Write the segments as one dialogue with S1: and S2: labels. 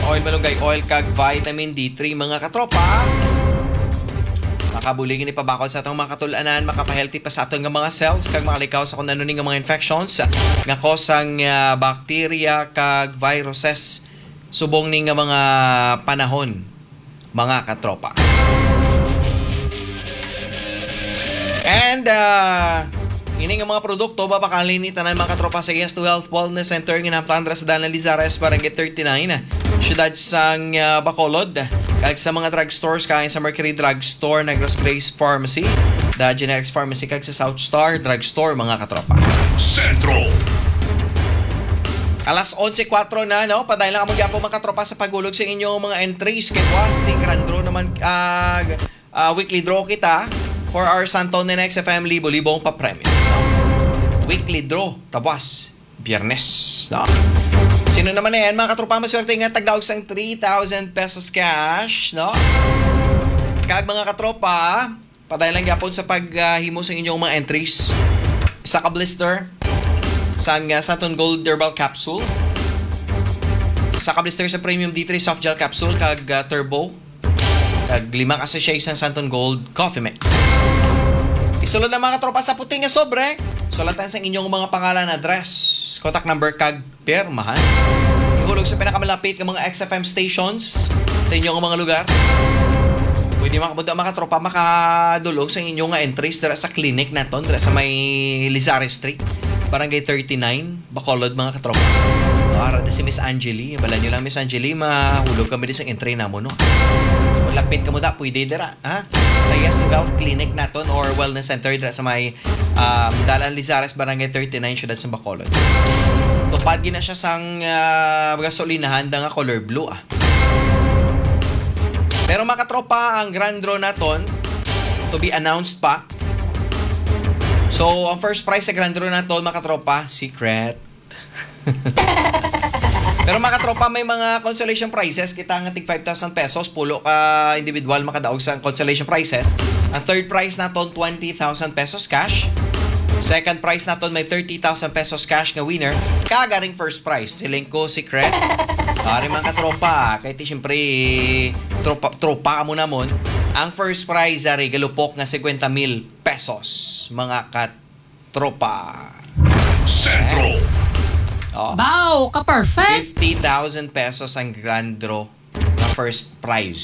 S1: oil malunggay oil kag vitamin D3 mga katropa. Makabuligin ni pabakod sa atong mga katulanan, makapahealthy pa sa atong nga mga cells kag makalikaw sa kung ano ning mga infections nga kosang bacteria kag viruses subong ning nga mga panahon mga katropa. And ini nga mga produkto babakalin ni tanan mga katropa sa Yes to Health Wellness Center nga naptandra sa Dana Lizares Barangay 39 siyudad sang Bacolod kag sa mga drugstores kaya sa Mercury Drugstore, Negros Grace Pharmacy, The Generics Pharmacy kag sa South Star Drugstore mga katropa.
S2: Sentro.
S1: Alas 11:04 na, no? Padayon lang mga po mga katropa sa pagulog sa inyong mga entries kay Wasting Grand Draw naman weekly draw kita for our Santon Next FM libo-libong pa-premyo. Weekly draw, tabas, Biyernes. No? Sino naman na yan? Mga katropa, maswerte nga tagdaog sang 3,000 pesos cash. No? Kag mga katropa, padayon lang yapon sa paghimo sa inyong mga entries. Sa ka-blister, sang Santon Gold Herbal Capsule. Sa ka-blister sa Premium D3 Soft Gel Capsule kag Turbo. Kag 5 association Santon Gold Coffee Mix. Isulod na mga katropa sa puting nga sobre. Sulatan sa inyong mga pangalan, address, contact number kag pirmahan. Ihulog sa pinakamalapit ng mga XFM stations sa inyong mga lugar. Pwede mga katropa makadulog sa inyong entries dira sa clinic naton dira sa may Lizares Street, Barangay 39, Bacolod mga katropa. Para si Miss Angeli, bala nyo lang Miss Angeli, mahulog kami din sa entry namo no. Lapit ka mo da, pwede dira, ha? Sa Yes to Health Clinic naton or Wellness Center dira sa may Dalan Lizares, Barangay 39, siyudad sa Bacolod. Tupad gina siya sang gasolinahan da nga color blue Pero mga katropa, ang grand draw naton to be announced pa. So, ang first prize sa grand draw naton mga katropa, secret. Pero mga katropa, may mga consolation prizes. Kita nga tig 5,000 pesos. Pulo ka individual makadaog sa consolation prizes. Ang third prize naton, 20,000 pesos cash. Second prize naton, may 30,000 pesos cash nga winner. Kagaring first prize, Silengko Secret. Pare mga katropa, kahit siyempre tropa ka mo namon. Ang first prize ari galupok nga 50,000 pesos mga katropa.
S2: Sentro.
S1: Oh.
S3: Wow, ka-perfect!
S1: 50,000 pesos ang grand draw na first prize.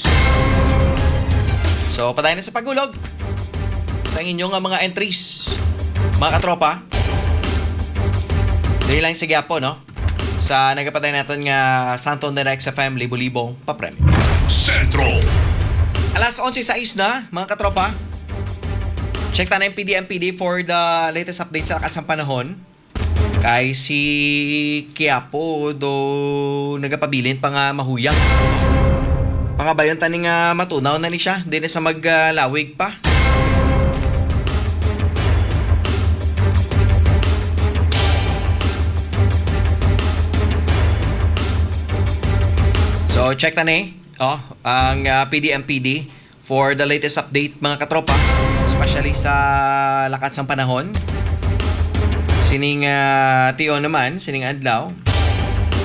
S1: So, patayin na sa pagulog sa inyong mga entries. Mga katropa, dahil lang sa gyapo, no? Sa nagapatay natin nga Santon Next FM, libo-libong pa-premyo.
S2: Sentro.
S1: Alas 11:06 na, mga katropa. Check ta na yung PDMPD for the latest updates sa lakas ng panahon. Kay si Quiapo do nagapabilin pa nga mahuyang. Pangabayon tani nga matunaw na ni siya, di na sa maglawig pa. So check ta ni ang PDMPD for the latest update mga katropa, especially sa lakas ng panahon. Sining Tio naman, sining adlaw,